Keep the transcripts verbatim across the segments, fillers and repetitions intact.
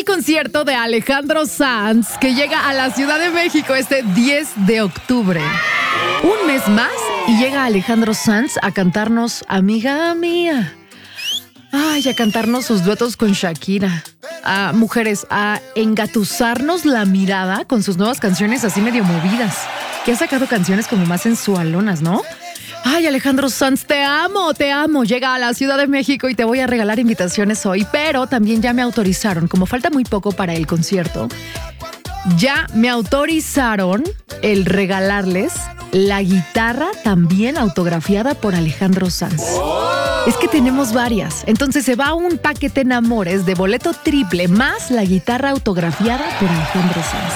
concierto de Alejandro Sanz, que llega a la Ciudad de México este diez de octubre. Un mes más y llega Alejandro Sanz a cantarnos Amiga Mía. Ay, a cantarnos sus duetos con Shakira. A mujeres, a engatusarnos la mirada con sus nuevas canciones así medio movidas. Que ha sacado canciones como más sensualonas, ¿no? Ay, Alejandro Sanz, te amo, te amo. Llega a la Ciudad de México y te voy a regalar invitaciones hoy, pero también ya me autorizaron, como falta muy poco para el concierto, ya me autorizaron el regalarles la guitarra también autografiada por Alejandro Sanz. Es que tenemos varias, entonces se va un paquete en amores de boleto triple más la guitarra autografiada por Alejandro Sanz.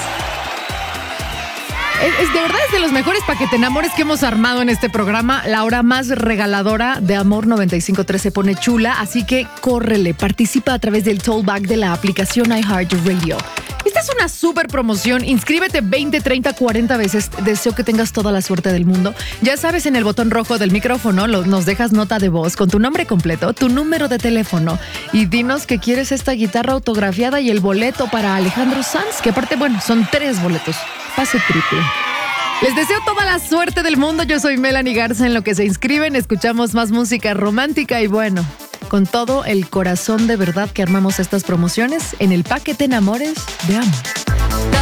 Es, es, de verdad es de los mejores paquetenamores que hemos armado en este programa. La hora más regaladora de Amor noventa y cinco punto tres se pone chula, así que córrele, participa a través del tollback de la aplicación iHeartRadio. Esta es una súper promoción. Inscríbete veinte, treinta, cuarenta veces. Deseo que tengas toda la suerte del mundo. Ya sabes, en el botón rojo del micrófono lo, nos dejas nota de voz con tu nombre completo, tu número de teléfono y dinos que quieres esta guitarra autografiada y el boleto para Alejandro Sanz, que aparte, bueno, son tres boletos. Pase triple. Les deseo toda la suerte del mundo. Yo soy Melanie Garza. En lo que se inscriben, escuchamos más música romántica y bueno, con todo el corazón de verdad que armamos estas promociones en el paquete Enamores de Amor.